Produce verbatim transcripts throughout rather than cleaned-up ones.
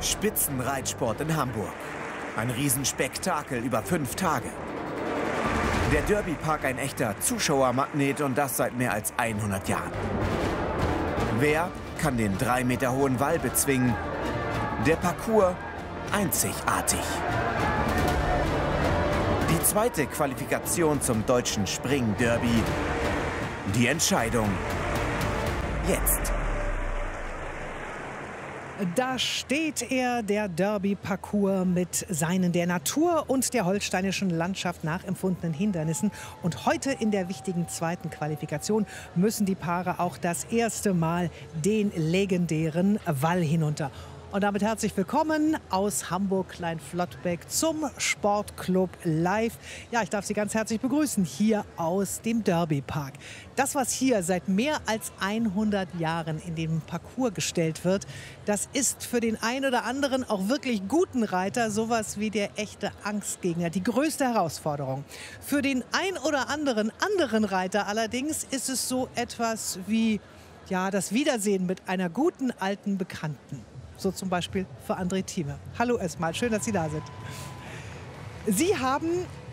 Spitzenreitsport in Hamburg. Ein Riesenspektakel über fünf Tage. Der Derby-Park ein echter Zuschauermagnet und das seit mehr als hundert Jahren. Wer kann den drei Meter hohen Wall bezwingen? Der Parcours einzigartig. Die zweite Qualifikation zum deutschen Springderby. Die Entscheidung jetzt. Da steht er, der Derby-Parcours mit seinen der Natur und der holsteinischen Landschaft nachempfundenen Hindernissen. Und heute in der wichtigen zweiten Qualifikation müssen die Paare auch das erste Mal den legendären Wall hinunter. Und damit herzlich willkommen aus Hamburg-Klein-Flottbeck zum Sportclub Live. Ja, ich darf Sie ganz herzlich begrüßen hier aus dem Derby-Park. Das, was hier seit mehr als hundert Jahren in den Parcours gestellt wird, das ist für den einen oder anderen auch wirklich guten Reiter sowas wie der echte Angstgegner, die größte Herausforderung. Für den ein oder anderen anderen Reiter allerdings ist es so etwas wie ja, das Wiedersehen mit einer guten alten Bekannten. So zum Beispiel für André Thieme. Hallo erstmal, schön, dass Sie da sind. Sie haben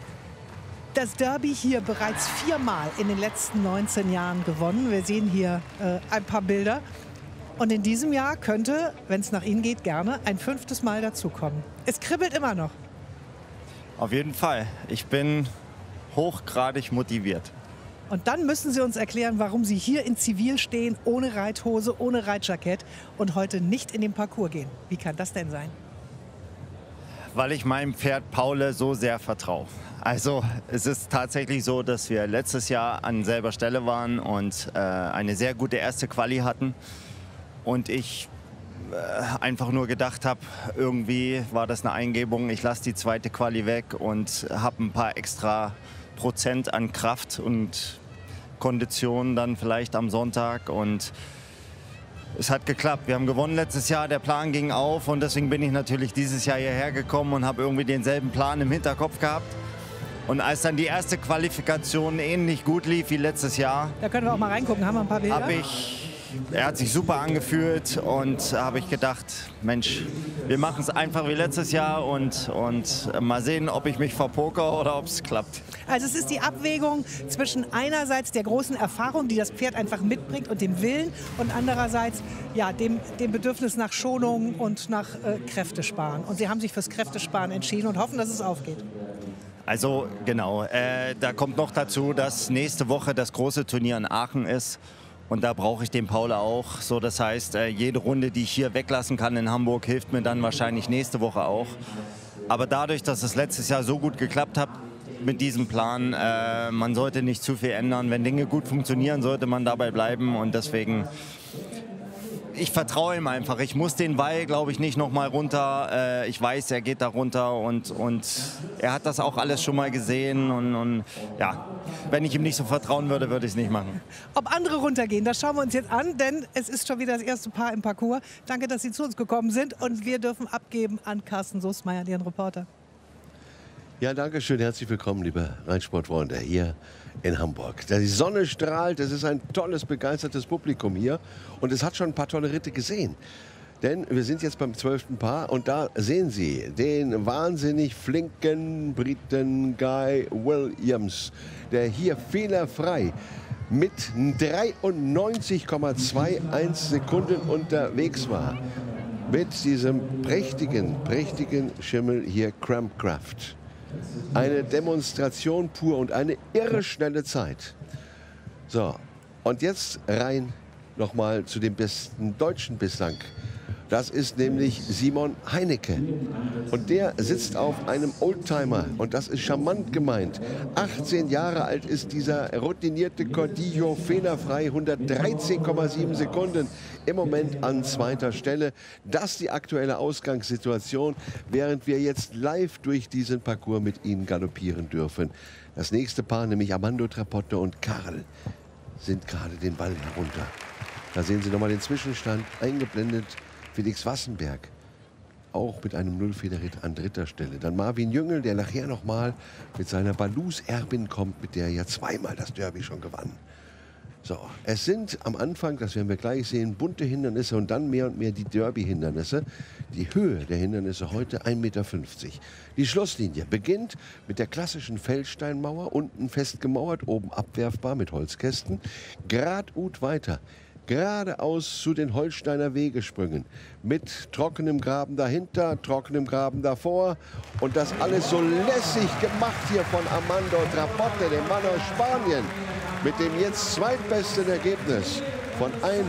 das Derby hier bereits viermal in den letzten neunzehn Jahren gewonnen. Wir sehen hier äh, ein paar Bilder. Und in diesem Jahr könnte, wenn es nach Ihnen geht, gerne ein fünftes Mal dazukommen. Es kribbelt immer noch. Auf jeden Fall. Ich bin hochgradig motiviert. Und dann müssen Sie uns erklären, warum Sie hier in Zivil stehen, ohne Reithose, ohne Reitjackett und heute nicht in den Parcours gehen. Wie kann das denn sein? Weil ich meinem Pferd Paule so sehr vertraue. Also es ist tatsächlich so, dass wir letztes Jahr an selber Stelle waren und äh, eine sehr gute erste Quali hatten. Und ich äh, einfach nur gedacht habe, irgendwie war das eine Eingebung, ich lasse die zweite Quali weg und habe ein paar extra Prozent an Kraft und Kondition dann vielleicht am Sonntag und es hat geklappt. Wir haben gewonnen letztes Jahr, der Plan ging auf und deswegen bin ich natürlich dieses Jahr hierher gekommen und habe irgendwie denselben Plan im Hinterkopf gehabt. Und als dann die erste Qualifikation ähnlich gut lief wie letztes Jahr, da können wir auch mal reingucken, haben wir ein paar Bilder? Habe ich Er hat sich super angefühlt und habe ich gedacht, Mensch, wir machen es einfach wie letztes Jahr und, und mal sehen, ob ich mich verpoker oder ob es klappt. Also es ist die Abwägung zwischen einerseits der großen Erfahrung, die das Pferd einfach mitbringt und dem Willen und andererseits ja, dem, dem Bedürfnis nach Schonung und nach äh, Kräftesparen. Und Sie haben sich fürs Kräftesparen entschieden und hoffen, dass es aufgeht. Also genau, äh, da kommt noch dazu, dass nächste Woche das große Turnier in Aachen ist. Und da brauche ich den Paula auch. So, das heißt, jede Runde, die ich hier weglassen kann in Hamburg, hilft mir dann wahrscheinlich nächste Woche auch. Aber dadurch, dass es letztes Jahr so gut geklappt hat mit diesem Plan, äh, man sollte nicht zu viel ändern. Wenn Dinge gut funktionieren, sollte man dabei bleiben. Und deswegen, ich vertraue ihm einfach. Ich muss den Wall, glaube ich, nicht noch mal runter. Äh, ich weiß, er geht da runter und, und er hat das auch alles schon mal gesehen. Und, und ja, wenn ich ihm nicht so vertrauen würde, würde ich es nicht machen. Ob andere runtergehen, das schauen wir uns jetzt an, denn es ist schon wieder das erste Paar im Parcours. Danke, dass Sie zu uns gekommen sind und wir dürfen abgeben an Carsten Soßmeier, Ihren Reporter. Ja, danke schön. Herzlich willkommen, liebe Reitsportfreunde, hier in Hamburg. Die Sonne strahlt, es ist ein tolles, begeistertes Publikum hier und es hat schon ein paar tolle Ritte gesehen. Denn wir sind jetzt beim zwölften Paar und da sehen Sie den wahnsinnig flinken Briten Guy Williams, der hier fehlerfrei mit dreiundneunzig Komma einundzwanzig Sekunden unterwegs war. Mit diesem prächtigen, prächtigen Schimmel hier Crampcraft. Eine Demonstration pur und eine irre schnelle Zeit. So, und jetzt rein nochmal zu dem besten Deutschen bislang. Das ist nämlich Simon Heinecke. Und der sitzt auf einem Oldtimer. Und das ist charmant gemeint. achtzehn Jahre alt ist dieser routinierte Cordillo, fehlerfrei, hundertdreizehn Komma sieben Sekunden im Moment an zweiter Stelle. Das ist die aktuelle Ausgangssituation, während wir jetzt live durch diesen Parcours mit Ihnen galoppieren dürfen. Das nächste Paar, nämlich Armando Trapotto und Karl, sind gerade den Wall herunter. Da sehen Sie nochmal den Zwischenstand eingeblendet. Felix Wassenberg, auch mit einem Nullfederritt an dritter Stelle. Dann Marvin Jüngel, der nachher noch mal mit seiner Balus Erbin kommt, mit der er ja zweimal das Derby schon gewann. So, es sind am Anfang, das werden wir gleich sehen, bunte Hindernisse und dann mehr und mehr die Derby-Hindernisse. Die Höhe der Hindernisse heute ein Meter fünfzig. Die Schlusslinie beginnt mit der klassischen Feldsteinmauer, unten fest gemauert, oben abwerfbar mit Holzkästen. Gradut weiter, geradeaus zu den Holsteiner Wegesprüngen. Mit trockenem Graben dahinter, trockenem Graben davor. Und das alles so lässig gemacht hier von Armando Trapote, dem Mann aus Spanien. Mit dem jetzt zweitbesten Ergebnis von